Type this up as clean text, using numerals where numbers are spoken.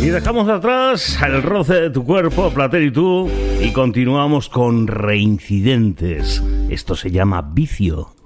Y dejamos atrás el roce de tu cuerpo, Plater y tú, y continuamos con Reincidentes. Esto se llama Vicio.